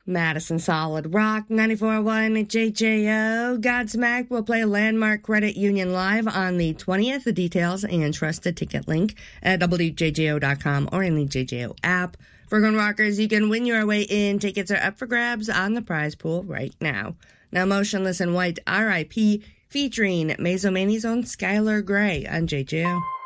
Madison Solid Rock 94.1 JJO. Godsmack will play Landmark Credit Union live on the 20th. The details and trusted ticket link at WJJO.com or in the JJO app. For Gun Rockers, you can win your way in. Tickets are up for grabs on the prize pool right now. Now, Motionless in White, R.I.P., featuring Mazomani's own Skylar Grey on JJO.